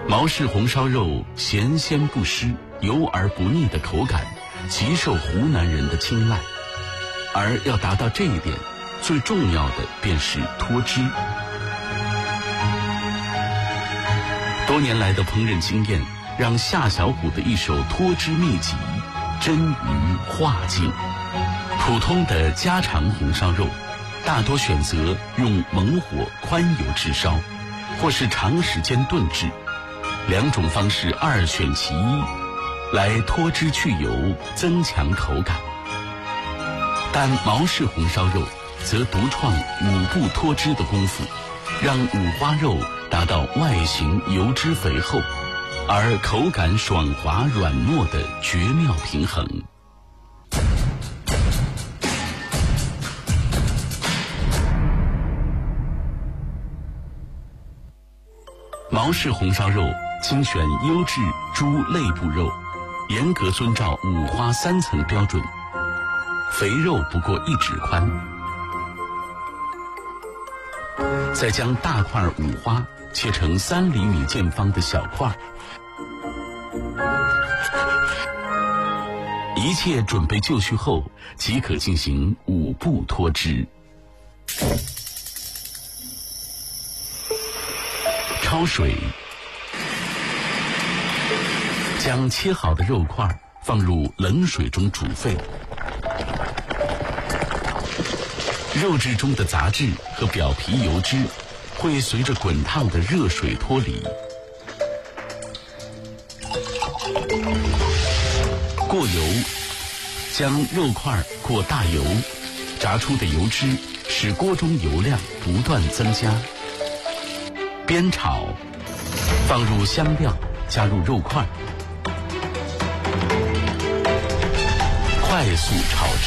毛氏红烧肉咸鲜不湿、油而不腻的口感，极受湖南人的青睐。而要达到这一点，最重要的便是脱脂。多年来的烹饪经验，让夏小虎的一手脱脂秘籍臻于化境。普通的家常红烧肉，大多选择用猛火宽油炙烧，或是长时间炖制，两种方式二选其一，来脱脂去油，增强口感。但毛氏红烧肉则独创五步脱脂的功夫，让五花肉达到外形油脂肥厚，而口感爽滑软糯的绝妙平衡。毛氏红烧肉精选优质猪肋部肉，严格遵照五花3层标准，肥肉不过1指宽。再将大块五花切成3厘米见方的小块，一切准备就绪后，即可进行5步脱脂。焯水，将切好的肉块放入冷水中煮沸，肉质中的杂质和表皮油脂会随着滚烫的热水脱离。过油，将肉块过大油，炸出的油脂使锅中油量不断增加。煸炒，放入香料，加入肉块，快速炒制。